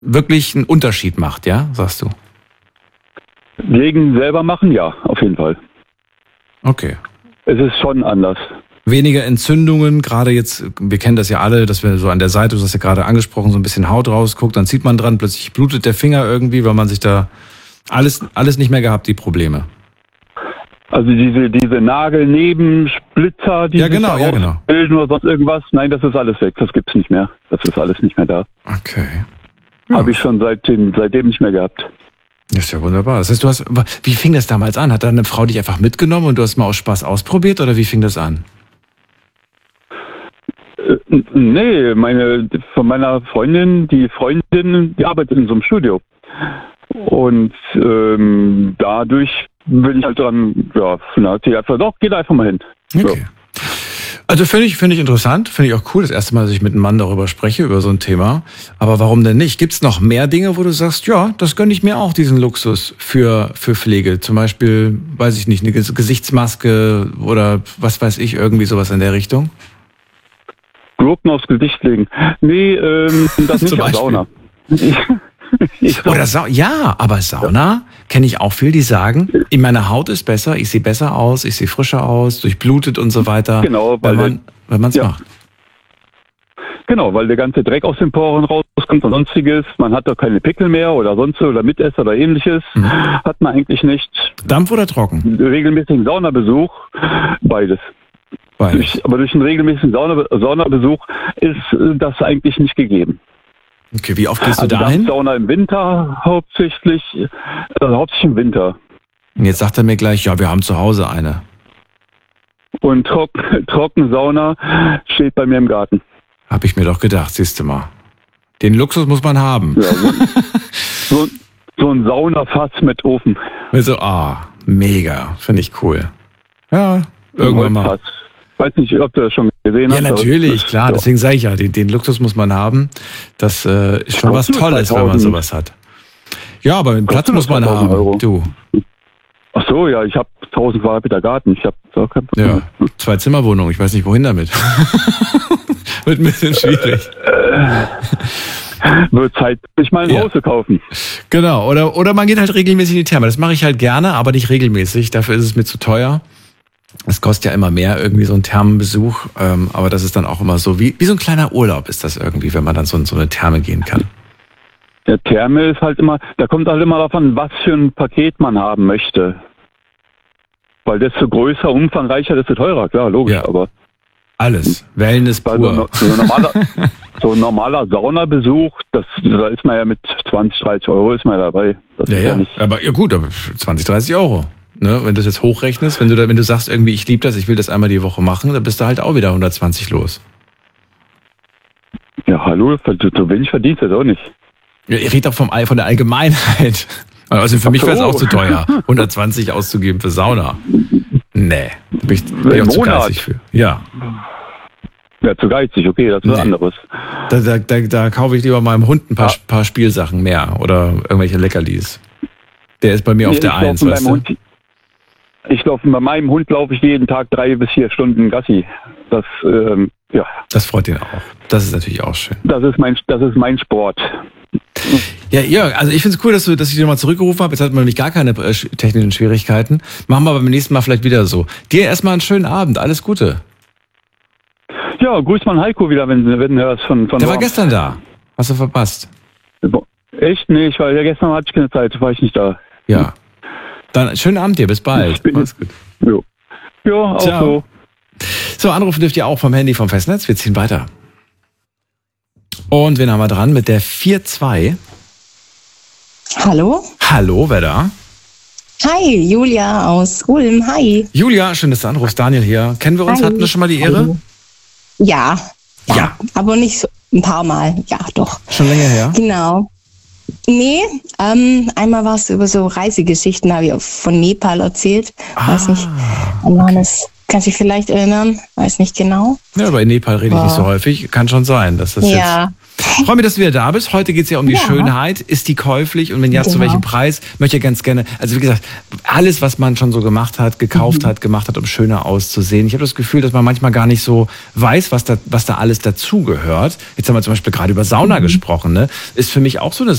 wirklich einen Unterschied macht, ja, sagst du? Wegen selber machen, ja, auf jeden Fall. Okay. Es ist schon anders. Weniger Entzündungen, gerade jetzt, wir kennen das ja alle, dass wir so an der Seite, du hast ja gerade angesprochen, so ein bisschen Haut rausguckt, dann zieht man dran, plötzlich blutet der Finger irgendwie, weil man sich da alles nicht mehr gehabt, die Probleme. Also diese Nagelnebensplitzer, die genau. bilden oder sonst irgendwas, nein, das ist alles weg, das gibt's nicht mehr. Das ist alles nicht mehr da. Okay. Ja. Habe ich schon seitdem nicht mehr gehabt. Das ist ja wunderbar. Das heißt, wie fing das damals an? Hat da eine Frau dich einfach mitgenommen und du hast mal aus Spaß ausprobiert oder wie fing das an? Nee, von meiner Freundin, die arbeitet in so einem Studio. Und dadurch bin ich halt dran, ja, die hat gesagt, doch, geh da einfach mal hin. Okay. Ja. Also finde ich interessant, finde ich auch cool, das erste Mal, dass ich mit einem Mann darüber spreche, über so ein Thema. Aber warum denn nicht? Gibt es noch mehr Dinge, wo du sagst, ja, das gönne ich mir auch, diesen Luxus für Pflege? Zum Beispiel, weiß ich nicht, eine Gesichtsmaske oder was weiß ich, irgendwie sowas in der Richtung? Gurken aufs Gesicht legen. Nee, das nicht als Sauna. Oder aber Sauna kenne ich auch viel, die sagen, meine Haut ist besser, ich sehe besser aus, ich sehe frischer aus, durchblutet und so weiter. Genau, wenn man es macht. Genau, weil der ganze Dreck aus den Poren rauskommt und sonstiges. Man hat doch keine Pickel mehr oder sonst oder Mitesser oder ähnliches. Hat man eigentlich nicht. Dampf oder trocken? Regelmäßigen Saunabesuch, beides. Aber durch einen regelmäßigen Saunabesuch ist das eigentlich nicht gegeben. Okay, wie oft gehst du dahin? Sauna im Winter hauptsächlich im Winter. Und jetzt sagt er mir gleich, ja, wir haben zu Hause eine. Und Trockensauna steht bei mir im Garten. Hab ich mir doch gedacht, siehst du mal. Den Luxus muss man haben. Ja, so ein Saunafass mit Ofen. Also, mega, finde ich cool. Ja, irgendwann mal. Weiß nicht, ob du das schon gesehen hast. Ja, natürlich, klar. So. Deswegen sage ich ja, den Luxus muss man haben. Das ist schon was Tolles, wenn man sowas hat. Ja, aber den Platz muss man haben. Euro. Du. Ach so, ja, ich habe 1000 Quadratmeter Garten. Ich habe kein Problem. Ja, 2-Zimmer-Wohnung. Ich weiß nicht, wohin damit. Wird ein bisschen schwierig. Wird Zeit, sich mal ein Haus zu kaufen. Genau, oder man geht halt regelmäßig in die Therme. Das mache ich halt gerne, aber nicht regelmäßig. Dafür ist es mir zu teuer. Es kostet ja immer mehr, irgendwie so ein Thermenbesuch, aber das ist dann auch immer so, wie so ein kleiner Urlaub ist das irgendwie, wenn man dann so eine Therme gehen kann. Der Therme ist halt immer, da kommt halt immer darauf an, was für ein Paket man haben möchte. Weil desto größer, umfangreicher, desto teurer, klar, logisch, ja. Aber... Alles, Wellness pur. So ein normaler Saunabesuch, da ist man ja mit 20, 30 Euro ist man dabei. Das ist ja nicht... Aber ja gut, aber 20, 30 Euro. Ne, wenn du das jetzt hochrechnest, wenn du sagst, irgendwie, ich liebe das, ich will das einmal die Woche machen, dann bist du halt auch wieder 120 los. Ja, hallo, so wenig verdienst du das auch nicht. Ja, ich rede doch von der Allgemeinheit. Also für mich wäre es auch zu teuer, 120 auszugeben für Sauna. Nee, da bin ich auch zu geizig für. Ja. Ja, zu geizig, okay, das ist was anderes. Da kaufe ich lieber meinem Hund ein paar Spielsachen mehr oder irgendwelche Leckerlis. Der ist bei mir auf der 1, weißt du? Bei meinem Hund laufe ich jeden Tag 3 bis 4 Stunden Gassi. Das, ja. Das freut ihn auch. Das ist natürlich auch schön. Das ist mein Sport. Ja, also ich finde es cool, dass ich dir nochmal zurückgerufen habe. Jetzt hat man nämlich gar keine technischen Schwierigkeiten. Machen wir aber beim nächsten Mal vielleicht wieder so. Dir erstmal einen schönen Abend. Alles Gute. Ja, grüß mal Heiko wieder, wenn du hörst von Der war gestern da. Hast du verpasst? Echt? Nee, gestern hatte ich keine Zeit, war ich nicht da. Ja. Dann schönen Abend dir, bis bald. Mach's gut. Jo. Ja, auch so. So, anrufen dürft ihr auch vom Handy vom Festnetz. Wir ziehen weiter. Und wen haben wir dran mit der 4-2? Hallo? Hallo, wer da? Hi, Julia aus Ulm. Hi. Julia, schön, dass du anrufst. Daniel hier. Kennen wir uns? Hi. Hatten wir schon mal die Ehre? Hallo. Ja. Aber nicht so ein paar Mal. Ja, doch. Schon länger her? Genau. Nee, einmal war es über so Reisegeschichten, habe ich auch von Nepal erzählt. Weiß nicht, Johannes, kannst du dich vielleicht erinnern? Weiß nicht genau. Ja, aber in Nepal rede ich nicht so häufig. Kann schon sein, dass das ja. Freue mich, dass du wieder da bist. Heute geht es ja um die Schönheit. Ist die käuflich? Und wenn ja, zu welchem Preis? Möchte ich ganz gerne, also wie gesagt, alles, was man schon so gemacht hat, gekauft hat, gemacht hat, um schöner auszusehen. Ich habe das Gefühl, dass man manchmal gar nicht so weiß, was da alles dazugehört. Jetzt haben wir zum Beispiel gerade über Sauna gesprochen. Ne? Ist für mich auch so eine